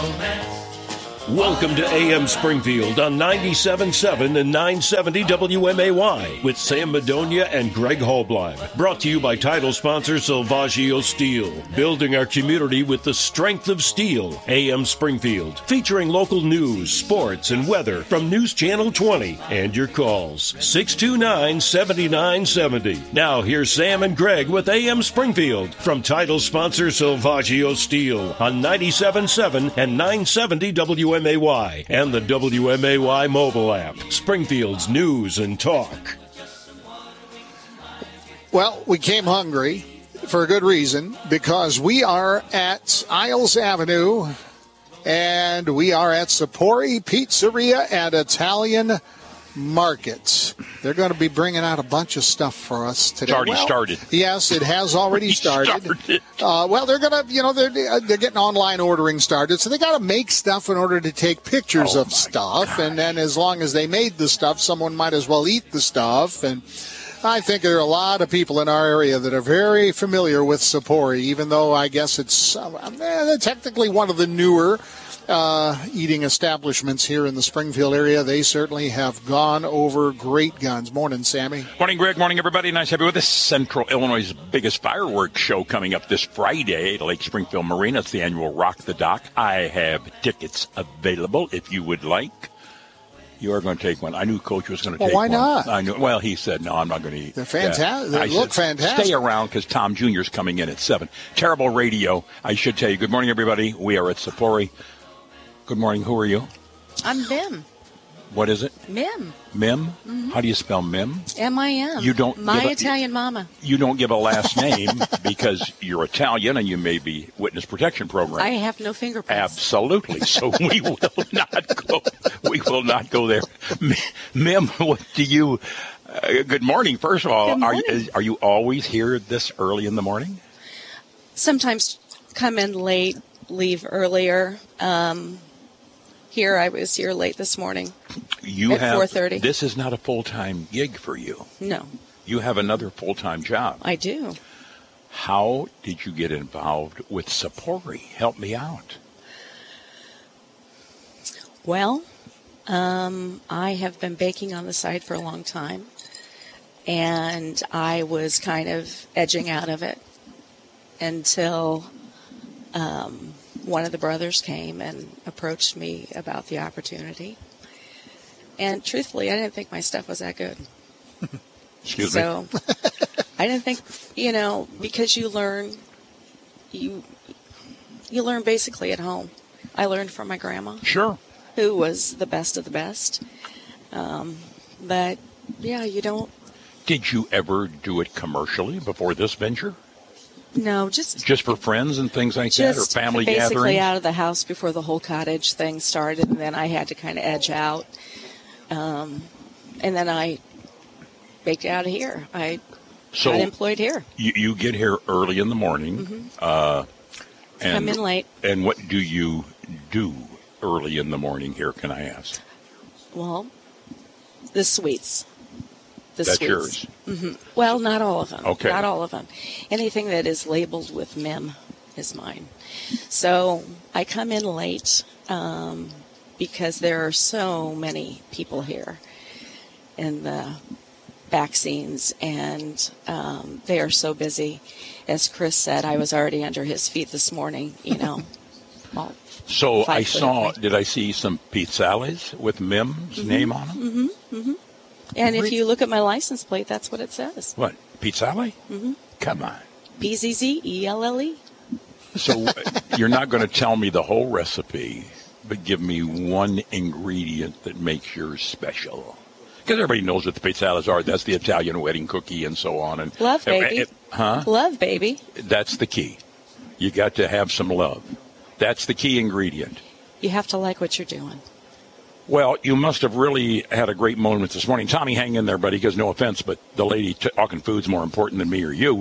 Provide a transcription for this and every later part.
Welcome to AM Springfield on 97.7 and 970 WMAY with Sam Madonia and Greg Holblein. Brought to you by title sponsor Silvaggio Steel. Building our community with the strength of steel. AM Springfield. Featuring local news, sports, and weather from News Channel 20. And your calls. 629-7970. Now here's Sam and Greg with AM Springfield from title sponsor Silvaggio Steel on 97.7 and 970 WMAY. And the WMAY mobile app. Springfield's news and talk. Well, we came hungry for a good reason because we are at Isles Avenue and we are at Sapori Pizzeria and Italian Market. They're going to be bringing out a bunch of stuff for us today. It's already started. Yes, it has already started. Well, they're going to, they're getting online ordering started, so they got to make stuff in order to take pictures of stuff. God. And then as long as they made the stuff, someone might as well eat the stuff. And I think there are a lot of people in our area that are very familiar with Sapori, even though I guess it's technically one of the newer eating establishments here in the Springfield area. They certainly have gone over great guns. Morning, Sammy. Morning, Greg. Morning, everybody. Nice to have you with us. Central Illinois' biggest fireworks show coming up this Friday at Lake Springfield Marina. It's the annual Rock the Dock. I have tickets available if you would like. You are going to take one. I knew Coach was going to take one. Well, why not? I knew. Well, he said, no, I'm not going to eat. They're fantastic. They look fantastic. Stay around because Tom Jr. is coming in at 7. Terrible radio. I should tell you. Good morning, everybody. We are at Sapori. Good morning. Who are you? I'm Mim. What is it? Mim. Mim? Mm-hmm. How do you spell Mim? M-I-M. You don't. My Italian mama. You don't give a last name because you're Italian and you may be witness protection program. I have no fingerprints. Absolutely. So we will not go. We will not go there. Mim, what do you? Good morning. First of all, are you always here this early in the morning? Sometimes come in late, leave earlier. Here, I was here late this morning at 4:30. This is not a full-time gig for you. No. You have another full-time job. I do. How did you get involved with Sapori? Help me out. Well, I have been baking on the side for a long time, and I was kind of edging out of it until one of the brothers came and approached me about the opportunity. And truthfully, I didn't think my stuff was that good. Excuse me. So I didn't think, because you learn basically at home. I learned from my grandma. Sure. Who was the best of the best. But, yeah, you don't. Did you ever do it commercially before this venture? No, just for friends and things like that, or family gatherings? Basically out of the house before the whole cottage thing started, and then I had to kind of edge out. And then I baked out of here. I got employed here. You get here early in the morning. Mm-hmm. And come in late. And what do you do early in the morning here, can I ask? Well, the sweets. That's yours? Mm-hmm. Well, not all of them. Okay. Not all of them. Anything that is labeled with Mim is mine. So I come in late because there are so many people here in the back scenes, and they are so busy. As Chris said, I was already under his feet this morning, So I saw, did I see some pizzales with Mim's name on them? Mm-hmm. Mm-hmm. And if you look at my license plate, that's what it says. What? Pizzale? Mm-hmm. Come on. P-Z-Z-E-L-L-E. So you're not going to tell me the whole recipe, but give me one ingredient that makes yours special. Because everybody knows what the pizzales are. That's the Italian wedding cookie and so on. And love, baby. Love, baby. That's the key. You got to have some love. That's the key ingredient. You have to like what you're doing. Well, you must have really had a great moment this morning. Tommy, hang in there, buddy, because no offense, but the lady talking food's more important than me or you.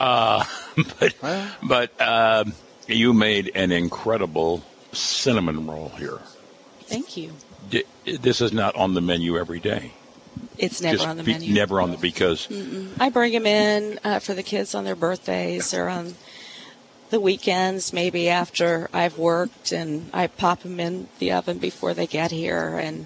But you made an incredible cinnamon roll here. Thank you. This is not on the menu every day. It's never on the menu. Never on the, because... I bring them in for the kids on their birthdays or on the weekends, maybe after I've worked, and I pop them in the oven before they get here, and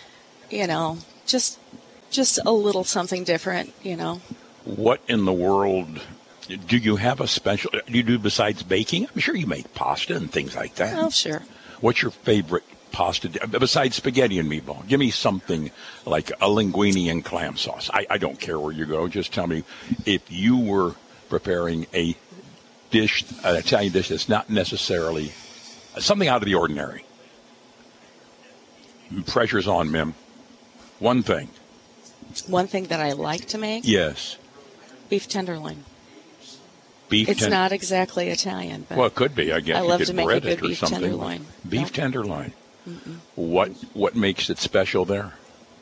just a little something different, What in the world do you have a special? Do you do besides baking? I'm sure you make pasta and things like that. Oh, sure. What's your favorite pasta besides spaghetti and meatball? Give me something like a linguine and clam sauce. I don't care where you go. Just tell me if you were preparing a dish, an Italian dish that's not necessarily something out of the ordinary. Pressure's on, Mim. One thing. One thing that I like to make? Yes. Beef tenderloin. It's not exactly Italian, but well, it could be. I guess I you love could to make bread a good it or beef something. tenderloin. Beef tenderloin. What makes it special there?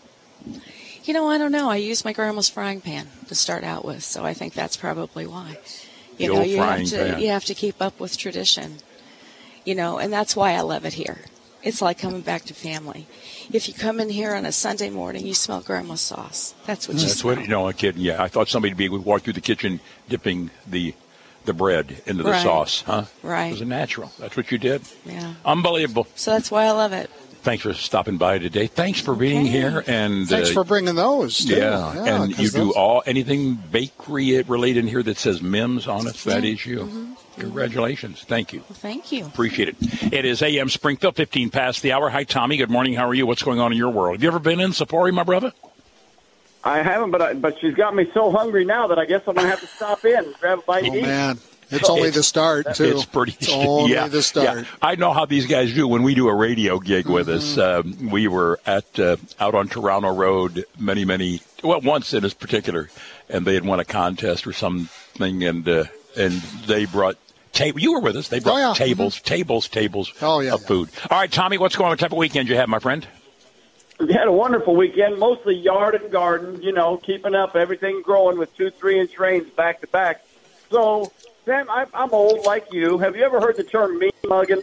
I don't know. I use my grandma's frying pan to start out with, so I think that's probably why. You have to keep up with tradition. And that's why I love it here. It's like coming back to family. If you come in here on a Sunday morning, you smell grandma's sauce. That's what you smell. That's what, a kid, yeah. I thought somebody would walk through the kitchen dipping the bread into the sauce, huh? Right. It was a natural. That's what you did? Yeah. Unbelievable. So that's why I love it. Thanks for stopping by today. Thanks for being here. And thanks for bringing those, too. Yeah, and you do anything bakery related in here that says Mims on it. That is you. Mm-hmm. Congratulations. Thank you. Well, thank you. Appreciate it. It is AM Springfield, 15 past the hour. Hi, Tommy. Good morning. How are you? What's going on in your world? Have you ever been in Sapori, my brother? I haven't, but she's got me so hungry now that I guess I'm going to have to stop in and grab a bite to eat. Man. It's only the start, too. It's pretty. It's only the start. Yeah. I know how these guys do. When we do a radio gig with us, we were out on Toronto Road once in this particular, and they had won a contest or something, and they brought you were with us. They brought tables of food. All right, Tommy, what's going on? What type of weekend you have, my friend? We had a wonderful weekend, mostly yard and garden, keeping up, everything growing with 2-3-inch rains back to back. So, Sam, I'm old like you. Have you ever heard the term mean mugging?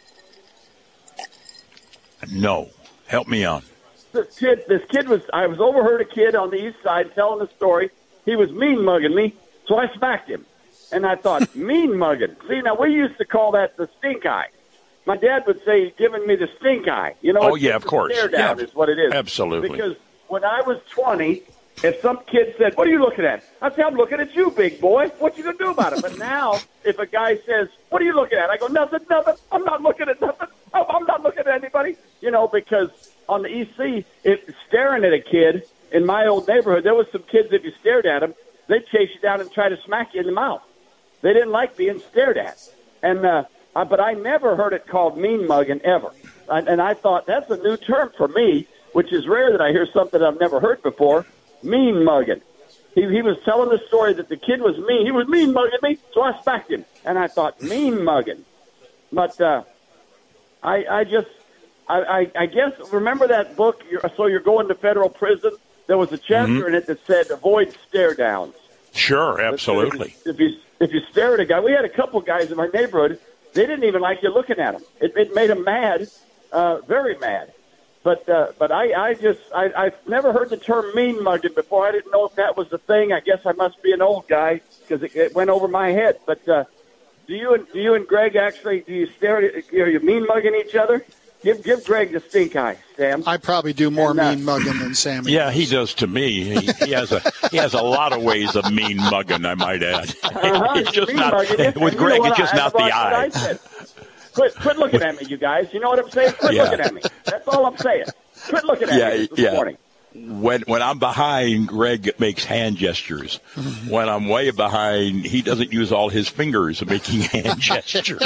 No. Help me out. I was overheard a kid on the east side telling a story. He was mean mugging me, so I smacked him. And I thought, mean mugging. See, now we used to call that the stink eye. My dad would say, giving me the stink eye. Of course. Stare down is what it is. Absolutely. Because when I was 20, if some kid said, what are you looking at? I'd say, I'm looking at you, big boy. What you going to do about it? But now, if a guy says, what are you looking at? I go, nothing. I'm not looking at nothing. I'm not looking at anybody. Because on the EC, staring at a kid in my old neighborhood, there was some kids, if you stared at them, they'd chase you down and try to smack you in the mouth. They didn't like being stared at. But I never heard it called mean mugging ever. And I thought, that's a new term for me, which is rare that I hear something I've never heard before. Mean mugging. He was telling the story that the kid was mean. He was mean mugging me, so I smacked him. And I thought, mean mugging. But I guess, remember that book, You're Going to Federal Prison? There was a chapter in it that said, avoid stare downs. Sure, absolutely. If you stare at a guy, we had a couple guys in my neighborhood, they didn't even like you looking at them. It made them mad, very mad. But I've never heard the term mean mugging before. I didn't know if that was the thing. I guess I must be an old guy because it went over my head. But do you and Greg actually, do you stare at, are you mean mugging each other? Give Greg the stink eye, Sam. I probably do more mean mugging than Sam. Yeah, he does to me. He has a lot of ways of mean mugging, I might add. It's just not with Greg. It's just not the eye. Quit looking at me, you guys. You know what I'm saying? Quit looking at me. That's all I'm saying. Quit looking at me this morning. When I'm behind, Greg makes hand gestures. When I'm way behind, he doesn't use all his fingers making hand gestures.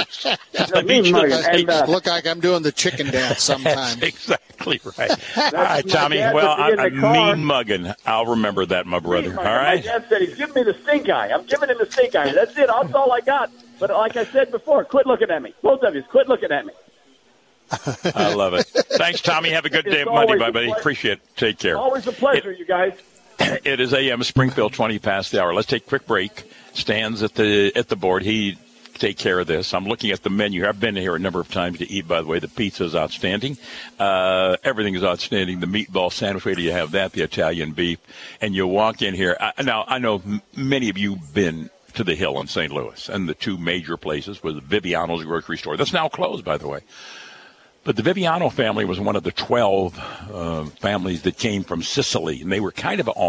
Look like I'm doing the chicken dance sometimes. That's exactly right. All right, Tommy. Well, I'm mean mugging. I'll remember that, my brother. All right. My dad said he's giving me the stink eye. I'm giving him the stink eye. That's it. That's all I got. But like I said before, quit looking at me. Both of you, quit looking at me. I love it. Thanks, Tommy. Have a good day, Monday, my buddy. Appreciate it. Take care. Always a pleasure, you guys. It is AM Springfield, 20 past the hour. Let's take a quick break. Stan's at the board. He take care of this. I'm looking at the menu. I've been here a number of times to eat, by the way. The pizza is outstanding. Everything is outstanding. The meatball sandwich, where do you have that? The Italian beef. And you walk in here. Now, I know many of you have been to the Hill in St. Louis. And the two major places was Viviano's grocery store. That's now closed, by the way. But the Viviano family was one of the 12 families that came from Sicily, and they were kind of